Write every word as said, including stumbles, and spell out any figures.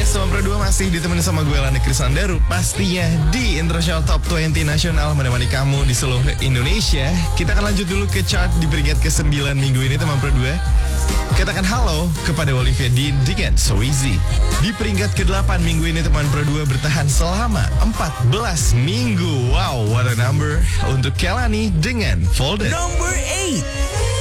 Yes, teman Pro dua masih ditemenin sama gue Lani Krisandaru. Pastinya di International Top dua puluh Nasional menemani kamu di seluruh Indonesia. Kita akan lanjut dulu ke chart di peringkat kesembilan minggu ini teman Pro dua. Katakan halo kepada Olivia Dean dengan So Easy. Di peringkat kedelapan minggu ini teman Pro dua bertahan selama empat belas minggu. Wow, what a number untuk Kelani dengan Folded. Number eight.